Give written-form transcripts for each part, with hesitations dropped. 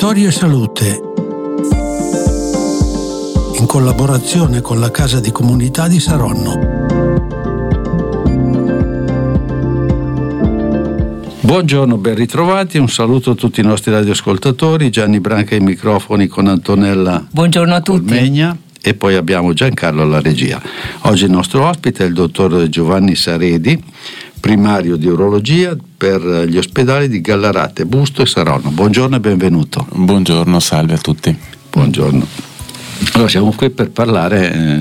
Territorio e Salute, in collaborazione con la Casa di Comunità di Saronno. Buongiorno, ben ritrovati, un saluto a tutti i nostri radioascoltatori. Gianni Branca ai microfoni con Antonella. Buongiorno a tutti. Colmegna, e poi abbiamo Giancarlo alla regia. Oggi il nostro ospite è il dottor Giovanni Saredi, primario di urologia per gli ospedali di Gallarate, Busto e Saronno. Buongiorno e benvenuto. Buongiorno, salve a tutti. Buongiorno. Allora siamo qui per parlare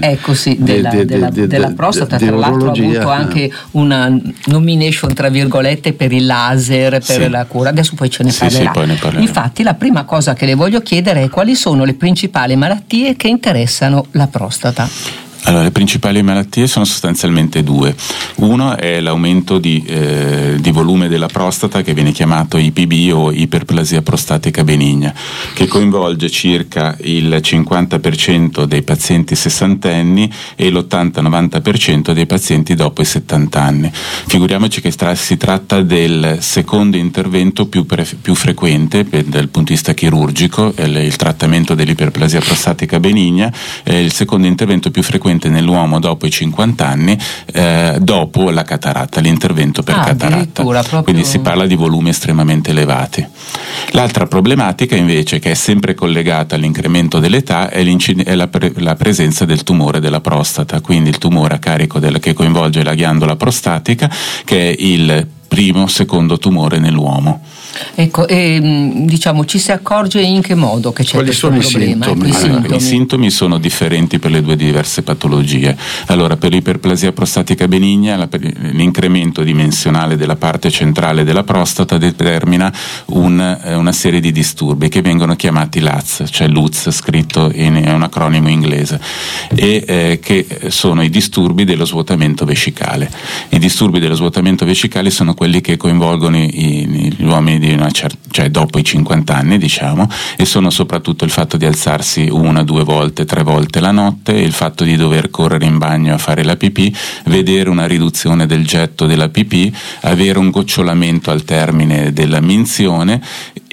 della prostata. Tra l'altro ha avuto anche una nomination tra virgolette per il laser, per la cura. Adesso poi ce ne parlerà. Poi ne parleremo. Infatti la prima cosa che le voglio chiedere è quali sono le principali malattie che interessano la prostata. Allora, le principali malattie sono sostanzialmente due. Uno è l'aumento di volume della prostata, che viene chiamato IPB o iperplasia prostatica benigna, che coinvolge circa il 50% dei pazienti sessantenni e l'80-90% dei pazienti dopo i 70 anni. Figuriamoci che si tratta del secondo intervento più frequente dal punto di vista chirurgico, il trattamento dell'iperplasia prostatica benigna, è il secondo intervento più frequente nell'uomo dopo i 50 anni, dopo la cataratta, l'intervento per cataratta. Quindi si parla di volumi estremamente elevati. L'altra problematica invece, che è sempre collegata all'incremento dell'età, è la presenza del tumore della prostata, quindi il tumore a carico che coinvolge la ghiandola prostatica, che è il secondo tumore nell'uomo. Ecco, diciamo, ci si accorge in che modo che c'è Quali questo sono problema? I sintomi? I sintomi sono differenti per le due diverse patologie. Allora, per l'iperplasia prostatica benigna, l'incremento dimensionale della parte centrale della prostata determina una serie di disturbi che vengono chiamati LUTS, cioè LUTS scritto è un acronimo inglese, e che sono i disturbi dello svuotamento vescicale. I disturbi dello svuotamento vescicale sono quelli che coinvolgono gli uomini cioè dopo i 50 anni, diciamo, e sono soprattutto il fatto di alzarsi 1, 2 volte, 3 volte la notte, il fatto di dover correre in bagno a fare la pipì, vedere una riduzione del getto della pipì, avere un gocciolamento al termine della minzione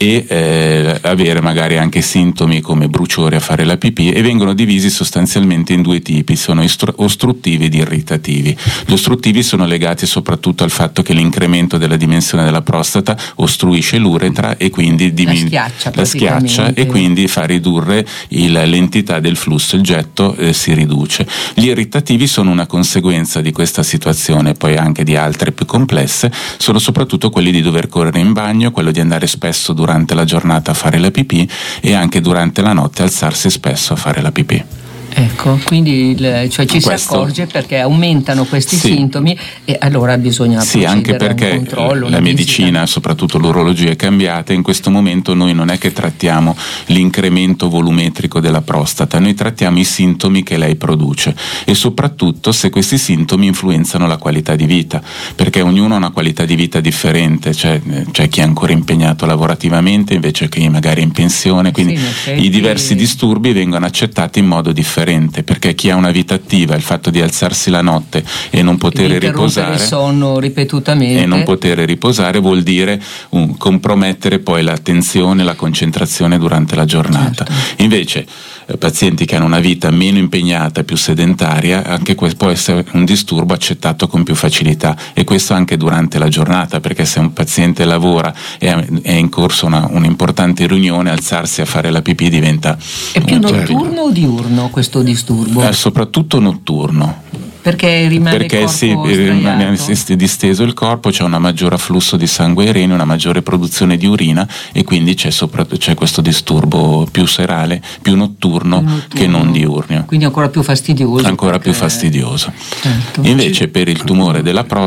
e avere magari anche sintomi come bruciore a fare la pipì, e vengono divisi sostanzialmente in due tipi: sono ostruttivi ed irritativi. Gli ostruttivi sono legati soprattutto al fatto che l'incremento della dimensione della prostata ostruisce l'uretra e quindi la schiaccia e quindi fa ridurre l'entità del flusso, il getto si riduce. Gli irritativi sono una conseguenza di questa situazione, poi anche di altre più complesse, sono soprattutto quelli di dover correre in bagno, quello di andare spesso durante la giornata a fare la pipì e anche durante la notte alzarsi spesso a fare la pipì. Ecco, quindi ci si accorge perché aumentano questi sintomi, e allora bisogna anche perché a un controllo, la medicina, soprattutto l'urologia, è cambiata. In questo momento noi non è che trattiamo l'incremento volumetrico della prostata, noi trattiamo i sintomi che lei produce, e soprattutto se questi sintomi influenzano la qualità di vita, perché ognuno ha una qualità di vita differente, c'è chi è ancora impegnato lavorativamente invece chi magari è in pensione, quindi i diversi disturbi vengono accettati in modo differente, perché chi ha una vita attiva, il fatto di alzarsi la notte e non poter riposare, il sonno ripetutamente, e non poter riposare vuol dire compromettere poi l'attenzione e la concentrazione durante la giornata. Certo. Invece pazienti che hanno una vita meno impegnata, più sedentaria, anche può essere un disturbo accettato con più facilità, e questo anche durante la giornata, perché se un paziente lavora e è in corso un'importante riunione, alzarsi a fare la pipì diventa... È più notturno o diurno questo disturbo? Soprattutto notturno. Perché rimane disteso il corpo, c'è un maggior afflusso di sangue ai reni, una maggiore produzione di urina, e quindi c'è questo disturbo più serale, più notturno che non diurnio. Quindi ancora più fastidioso. Più fastidioso. Certo. Invece per il tumore della prostata